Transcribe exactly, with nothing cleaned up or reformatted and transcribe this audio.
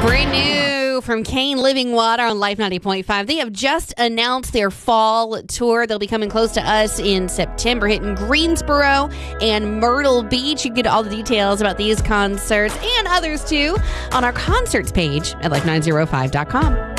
Brand new from Kane Living Water on Life ninety point five. They have just announced their fall tour. They'll be coming close to us in September, hitting Greensboro and Myrtle Beach. You can get all the details about these concerts and others too on our concerts page at life nine oh five dot com.